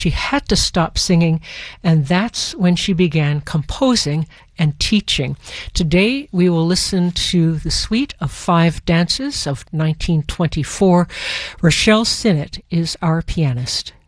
She had to stop singing, and that's when she began composing and teaching. Today, we will listen to the Suite of Five Dances of 1924. Rochelle Sinnott is our pianist.